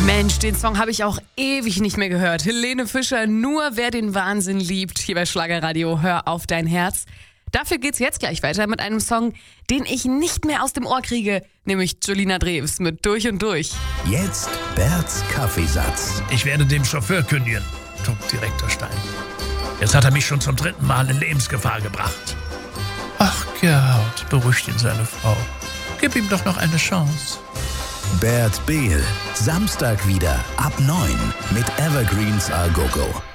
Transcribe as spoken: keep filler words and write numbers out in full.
Mensch, den Song habe ich auch ewig nicht mehr gehört. Helene Fischer, nur wer den Wahnsinn liebt, hier bei Schlagerradio, hör auf dein Herz. Dafür geht's jetzt gleich weiter mit einem Song, den ich nicht mehr aus dem Ohr kriege, nämlich Julina Drews mit Durch und Durch. Jetzt Berts Kaffeesatz. Ich werde dem Chauffeur kündigen, Direktor Stein. Jetzt hat er mich schon zum dritten Mal in Lebensgefahr gebracht. Ach, Gerhard, beruhigt ihn seine Frau. Gib ihm doch noch eine Chance. Bert Behl, Samstag wieder ab neun mit Evergreens A Go Go.